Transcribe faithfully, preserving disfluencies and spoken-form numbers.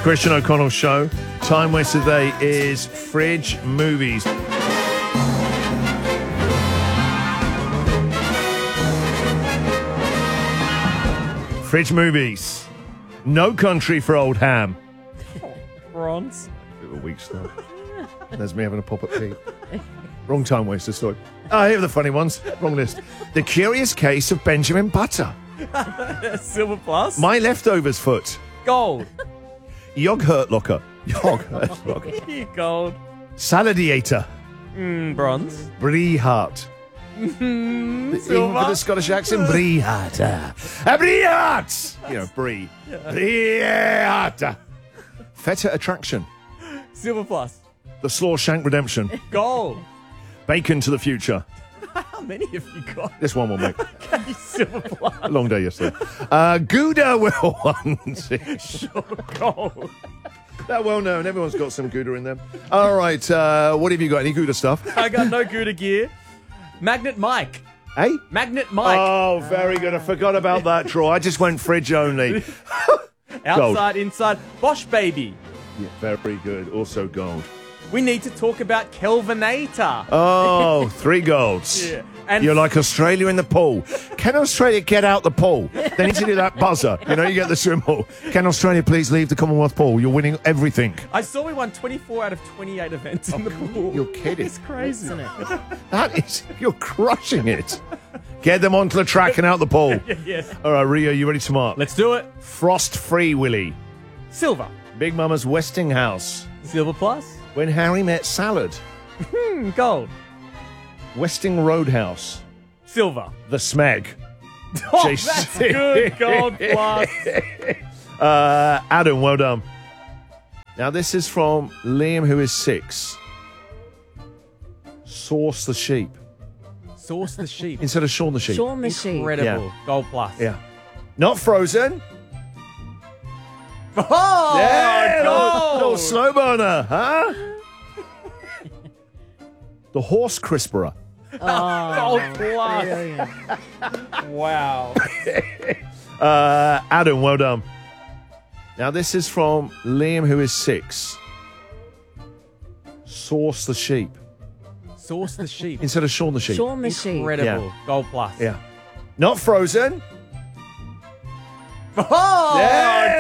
Christian O'Connell Show. Time waster today is Fridge Movies. Fridge Movies. No Country for Old Ham. Bronze. Bit of a weak start. There's me having a pop at Pete. Wrong time waster story. Ah, here are the funny ones. Wrong list. The Curious Case of Benjamin Butter. Silver plus. My Leftovers Foot. Gold. Yoghurt Locker. Yoghurt Locker. Gold. Saladiator. Mm, bronze. Brie Hart. Mm, Even silver. for the Scottish accent, Brie Hart. Uh, Brie Hart. You know, Brie. Brie Hart. Feta Attraction. Silver plus. The Slawshank Redemption. Gold. Bacon to the Future. How many have you got? This one will make Silver plus. a long day yesterday. Uh, Gouda will one. Sure, gold. That well known. Everyone's got some Gouda in them. All right. Uh, what have you got? Any Gouda stuff? I got no Gouda gear. Magnet Mike. Hey? Magnet Mike. Oh, very good. I forgot about that, Troy. I just went fridge only. Outside, inside. Bosch Baby. Yeah, very good. Also gold. We need to talk about Kelvinator. Oh, three golds. Yeah. And You're like Australia in the pool. Can Australia get out the pool? They need to do that buzzer. You know, you get the swim pool. Can Australia please leave the Commonwealth pool? You're winning everything. I saw we won twenty-four out of twenty-eight events in the pool. You're kidding. It's crazy. Isn't it? That is, you're crushing it. Get them onto the track and out the pool. Yeah. All right, Rio, you ready to mark? Let's do it. Frost-free Willy. Silver. Big Mama's Westinghouse. Silver plus. When Harry Met Salad. Hmm, gold. Westing Roadhouse. Silver. The Smeg. Oh, Jason. that's good. Gold plus. Uh, Adam, well done. Now, this is from Liam, who is six. Sauce the sheep. Sauce the sheep. Instead of Shaun the sheep. Shaun the Sheep. Incredible. Yeah. Gold plus. Yeah. Not Frozen. Oh, Yeah, gold. little slow burner, huh? The Horse Crisperer. Oh, Gold plus. brilliant. Wow. Uh, Adam, well done. Now, this is from Liam, who is six. Sauce the sheep. Sauce the sheep. Instead of Shaun the sheep. Shaun the Sheep. Incredible. Yeah. Gold plus. Yeah. Not Frozen. Oh, Yeah.